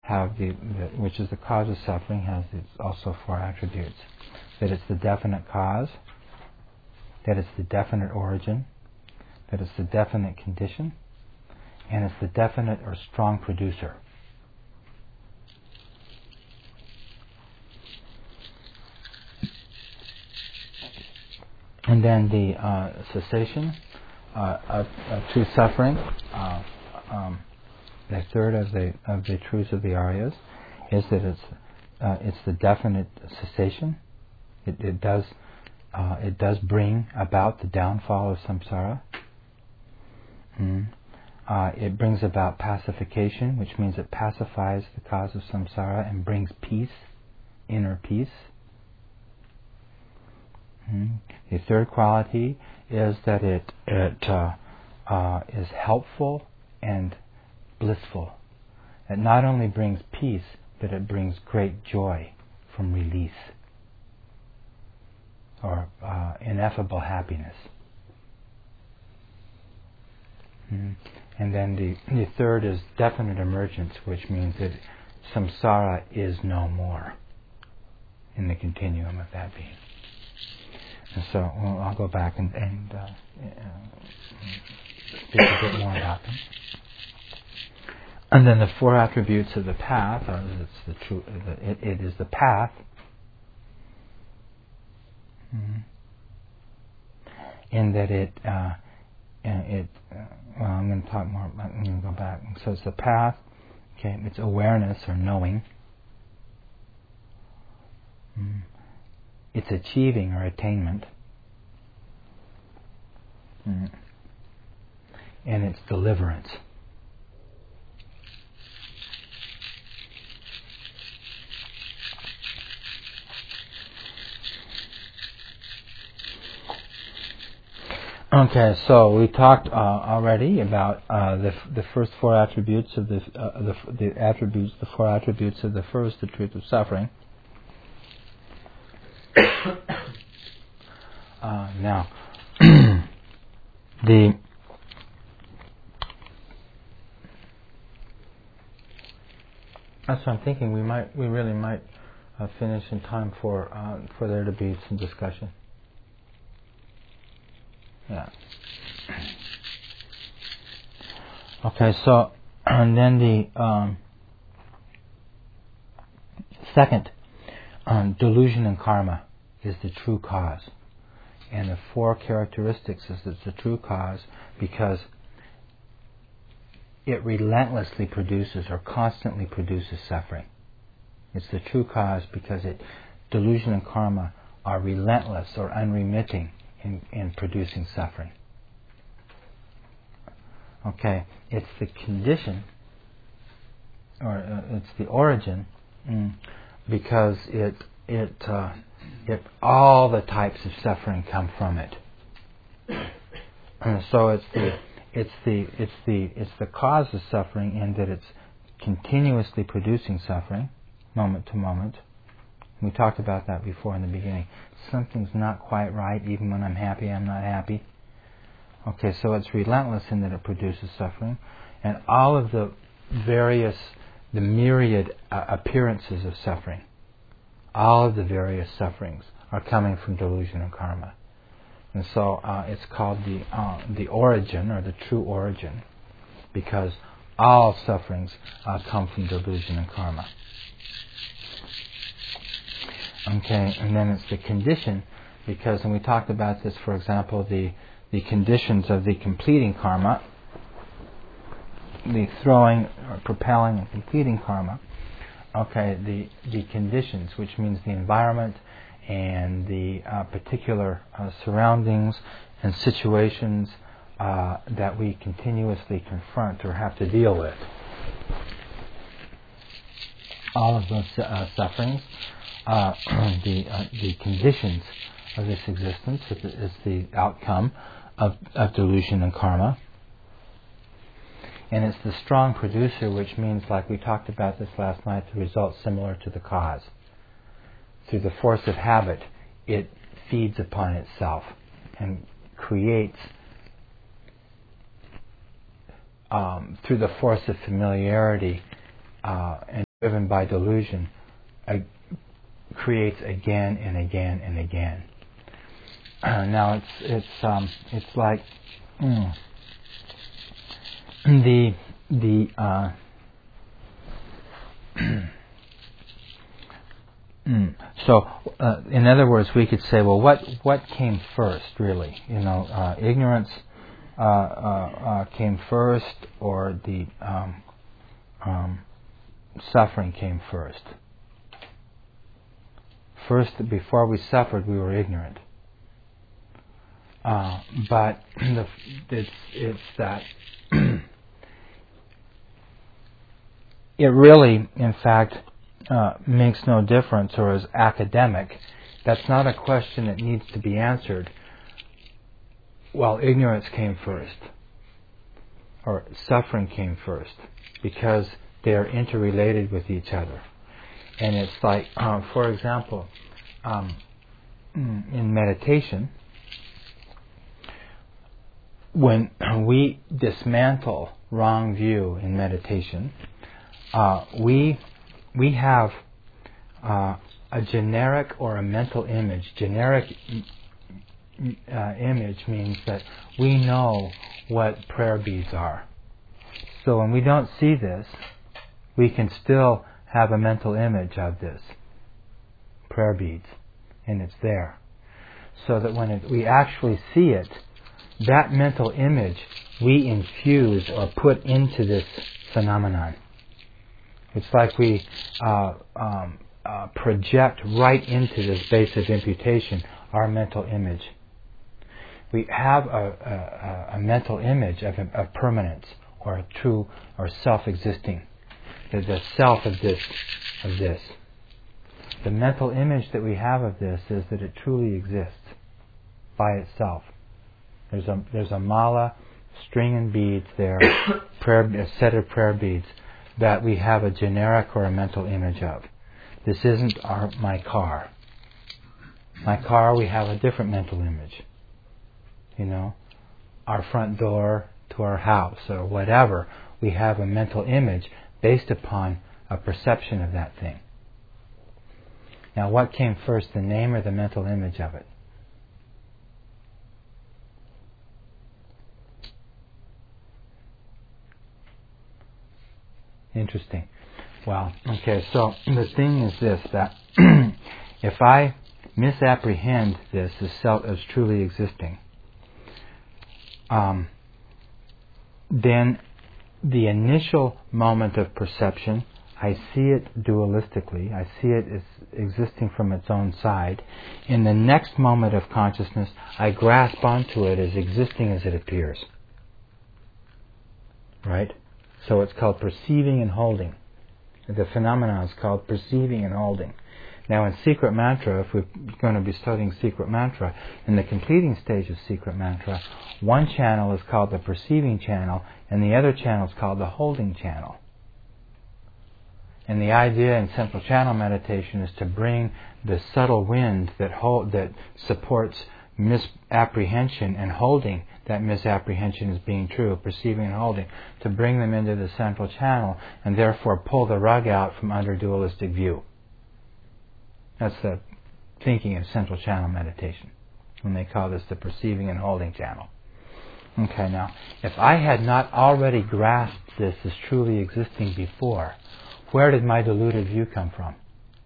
which is the cause of suffering, has also four attributes. That it's the definite cause, that it's the definite origin, that it's the definite condition, and it's the definite or strong producer. And then the cessation of true suffering, the third of the truths of the Aryas, is that it's the definite cessation. It does bring about the downfall of samsara. It brings about pacification, which means it pacifies the cause of samsara and brings peace, inner peace. The third quality is that it is helpful and blissful. It not only brings peace, but it brings great joy from release, or ineffable happiness. And then the third is definite emergence, which means that samsara is no more in the continuum of that being. And so I'll go back and speak a bit more about them. And then the four attributes of the path, it is the path. In that I'm going to talk more. I'm going to go back. So it's the path. Okay, it's awareness or knowing. It's achieving or attainment. And it's deliverance. Okay, so we talked already about the first four attributes of the four attributes of the first, the truth of suffering. Now, that's what I'm thinking. We really might finish in time for there to be some discussion. Yeah. Okay, so and then the second, delusion and karma is the true cause, and the four characteristics is it's the true cause because it relentlessly produces or constantly produces suffering. It's the true cause because delusion and karma are relentless or unremitting in producing suffering. Okay, it's the condition, or it's the origin, because it all the types of suffering come from it. And so it's the cause of suffering in that it's continuously producing suffering, moment to moment. We talked about that before in the beginning. Something's not quite right, even when I'm happy, I'm not happy. Okay, so it's relentless in that it produces suffering. And all of the myriad appearances of suffering, all of the various sufferings are coming from delusion and karma. And so it's called the origin, or the true origin, because all sufferings come from delusion and karma. Okay, and then it's the condition, because, and we talked about this, for example, the conditions of the completing karma, the throwing or propelling and completing karma. Okay, the conditions, which means the environment and the particular surroundings and situations that we continuously confront or have to deal with. All of those sufferings, the conditions of this existence is the outcome of delusion and karma. And it's the strong producer, which means, like we talked about this last night, the result similar to the cause. Through the force of habit, it feeds upon itself and creates, through the force of familiarity, and driven by delusion, creates again and again and again. Now it's like So, in other words, we could say, well, what came first, really? Ignorance came first, or the suffering came first. First, before we suffered, we were ignorant. But it's that it really, in fact, makes no difference, or is academic. That's not a question that needs to be answered. Well, ignorance came first, or suffering came first, because they are interrelated with each other. And it's like, for example, in meditation, when we dismantle wrong view in meditation, we have a generic or a mental image. Generic image means that we know what prayer beads are. So when we don't see this, we can still have a mental image of this prayer beads, and it's there. So that when we actually see it, that mental image we infuse or put into this phenomenon. It's like we project right into this base of imputation our mental image. We have a mental image of permanence, or true, or self-existing. The self of this. The mental image that we have of this is that it truly exists by itself. There's a mala, string and beads there, a set of prayer beads that we have a generic or a mental image of. This isn't my car. My car, we have a different mental image. Our front door to our house, or whatever, we have a mental image based upon a perception of that thing. Now, what came first, the name or the mental image of it? Interesting. Well, okay, so the thing is this, that if I misapprehend this as truly existing, then the initial moment of perception, I see it dualistically, I see it as existing from its own side. In the next moment of consciousness, I grasp onto it as existing as it appears. Right? So it's called perceiving and holding. The phenomenon is called perceiving and holding. Now in Secret Mantra, if we're going to be studying Secret Mantra, in the completing stage of Secret Mantra, one channel is called the perceiving channel, and the other channel is called the holding channel. And the idea in central channel meditation is to bring the subtle wind that supports misapprehension and holding that misapprehension as being true, perceiving and holding, to bring them into the central channel and therefore pull the rug out from under dualistic view. That's the thinking of central channel meditation, when they call this the perceiving and holding channel. Okay, now, if I had not already grasped this as truly existing before, where did my deluded view come from?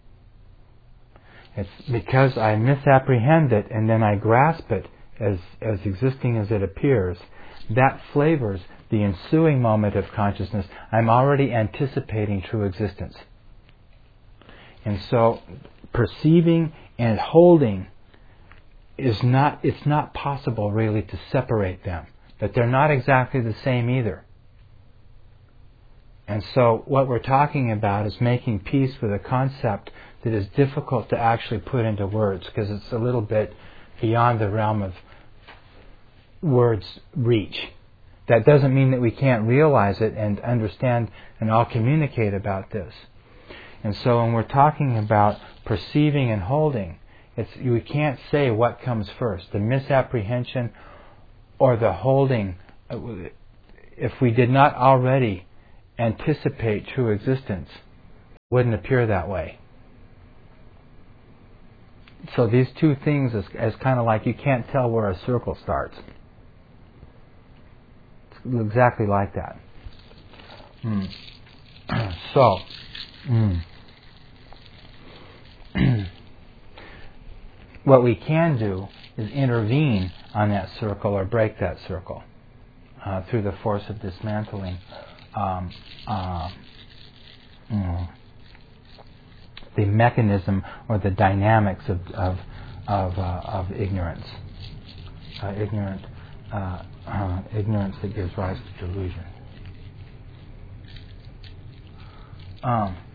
It's because I misapprehend it and then I grasp it as existing as it appears. That flavors the ensuing moment of consciousness. I'm already anticipating true existence. And so perceiving and holding it's not possible really to separate them. That they're not exactly the same either. And so what we're talking about is making peace with a concept that is difficult to actually put into words, because it's a little bit beyond the realm of words' reach. That doesn't mean that we can't realize it and understand and all communicate about this. And so when we're talking about perceiving and holding, we can't say what comes first, the misapprehension or the holding. If we did not already anticipate true existence, wouldn't appear that way. So these two things is kind of like you can't tell where a circle starts. It's exactly like that. So, what we can do is intervene on that circle or break that circle through the force of dismantling the mechanism or the dynamics of ignorance, ignorance that gives rise to delusion.